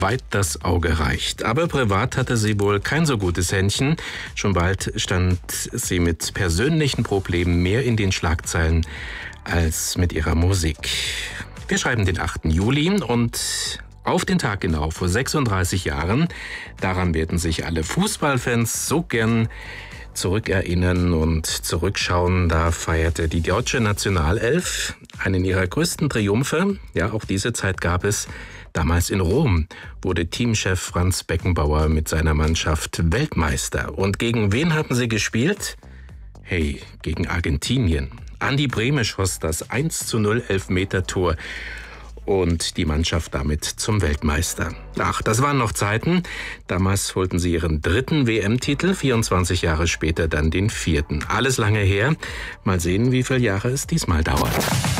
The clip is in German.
weit das Auge reicht. Aber privat hatte sie wohl kein so gutes Händchen. Schon bald stand sie mit persönlichen Problemen mehr in den Schlagzeilen als mit ihrer Musik. Wir schreiben den 8. Juli und auf den Tag genau vor 36 Jahren, daran werden sich alle Fußballfans so gern zurückerinnern und zurückschauen. Da feierte die deutsche Nationalelf einen ihrer größten Triumphe. Ja, auch diese Zeit gab es. Damals in Rom wurde Teamchef Franz Beckenbauer mit seiner Mannschaft Weltmeister. Und gegen wen hatten sie gespielt? Hey, gegen Argentinien. Andi Brehme schoss das 1:0 Elfmetertor und die Mannschaft damit zum Weltmeister. Ach, das waren noch Zeiten. Damals holten sie ihren 3. WM-Titel, 24 Jahre später dann den 4. Alles lange her. Mal sehen, wie viele Jahre es diesmal dauert.